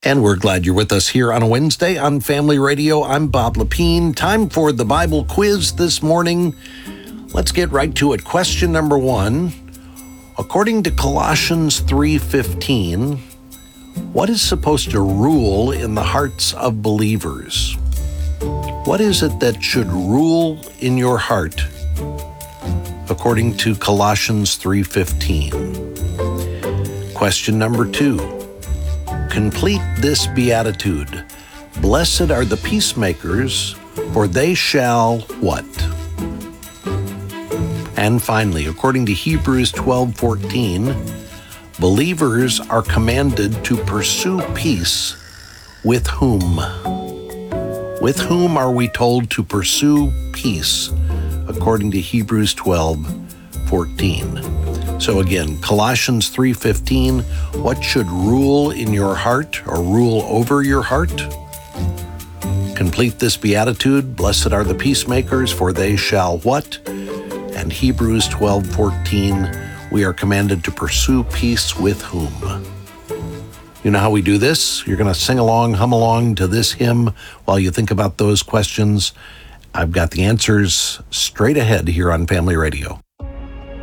And we're glad you're with us here on a Wednesday on Family Radio. I'm Bob Lepine. Time for the Bible quiz this morning. Let's get right to it. Question number 1. According to Colossians 3:15, what is supposed to rule in the hearts of believers? What is it that should rule in your heart according to Colossians 3:15? Question number 2. Complete this beatitude. Blessed are the peacemakers, for they shall what? And finally, according to Hebrews 12:14, believers are commanded to pursue peace with whom? With whom are we told to pursue peace, according to Hebrews 12:14? So again, Colossians 3:15, what should rule in your heart or rule over your heart? Complete this beatitude, blessed are the peacemakers, for they shall what? And Hebrews 12:14, we are commanded to pursue peace with whom? You know how we do this? You're going to sing along, hum along to this hymn while you think about those questions. I've got the answers straight ahead here on Family Radio.